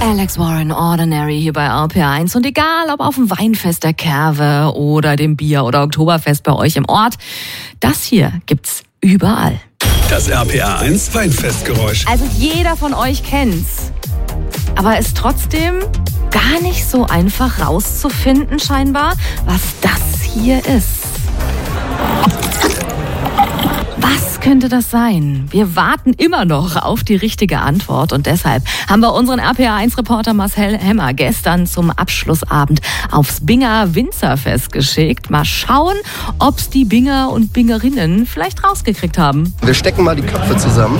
Alex Warren, Ordinary hier bei RPR1. Und egal, ob auf dem Weinfest der Kerwe oder dem Bier- oder Oktoberfest bei euch im Ort, das hier gibt's überall. Das RPR1 Weinfestgeräusch. Also jeder von euch kennt's. Aber ist trotzdem gar nicht so einfach rauszufinden scheinbar, was das hier ist. Was könnte das sein? Wir warten immer noch auf die richtige Antwort und deshalb haben wir unseren RPR1-Reporter Marcel Hemmer gestern zum Abschlussabend aufs Binger Winzerfest geschickt. Mal schauen, ob's die Binger und Bingerinnen vielleicht rausgekriegt haben. Wir stecken mal die Köpfe zusammen.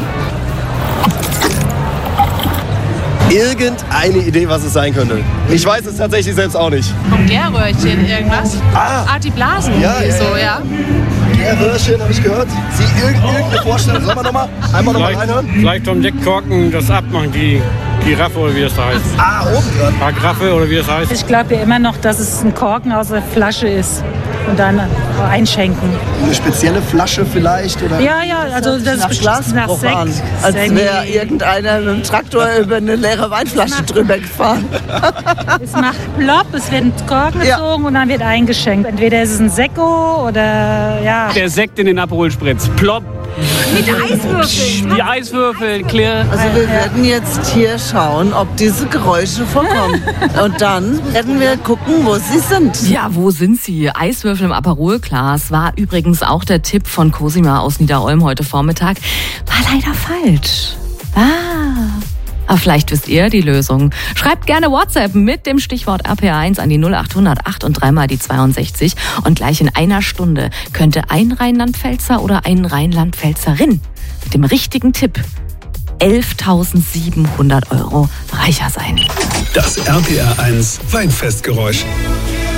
Irgendeine Idee, was es sein könnte. Ich weiß es tatsächlich selbst auch nicht. Vom Gärröhrchen irgendwas? Die Blasen. Ja. Gärröhrchen habe ich gehört. Sie irgendeine Vorstellung. Sollen wir nochmal? Einmal nochmal reinhören? Vielleicht vom Deckkorken das abmachen, die Giraffe oder wie das da heißt. Oben dran. Agraffe oder wie das heißt. Ich glaube ja immer noch, dass es ein Korken aus der Flasche ist und dann einschenken. Eine spezielle Flasche vielleicht? Oder? Ja, also das nach ist Glasbruch Sekt. an, als wäre irgendeiner mit dem Traktor über eine leere Weinflasche drüber gefahren. Es macht plopp, es wird ein Korken gezogen und dann wird eingeschenkt. Entweder ist es ein Sekko oder Der Sekt in den Aperol Spritz. Plopp. Mit Eiswürfeln. Die Eiswürfel, clear. Also wir werden jetzt hier schauen, ob diese Geräusche vorkommen. Und dann werden wir gucken, wo sie sind. Ja, wo sind sie? Eiswürfel im Aperolglas war übrigens auch der Tipp von Cosima aus Niederolm heute Vormittag. War leider falsch. Aber vielleicht wisst ihr die Lösung. Schreibt gerne WhatsApp mit dem Stichwort RPR1 an die 0800 8 und 3 mal die 62. Und gleich in einer Stunde könnte ein Rheinland-Pfälzer oder eine Rheinland-Pfälzerin mit dem richtigen Tipp 11.700 € reicher sein. Das RPR1 Weinfestgeräusch.